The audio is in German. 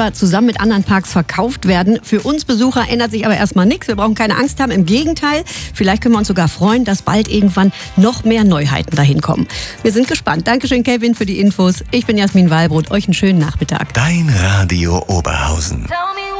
aber zusammen mit anderen Parks verkauft werden. Für uns Besucher ändert sich aber erstmal nichts. Wir brauchen keine Angst haben. Im Gegenteil, vielleicht können wir uns sogar freuen, dass bald irgendwann noch mehr Neuheiten dahin kommen. Wir sind gespannt. Dankeschön, Kevin, für die Infos. Ich bin Jasmin Wallbrot. Euch einen schönen Nachmittag. Dein Radio Oberhausen.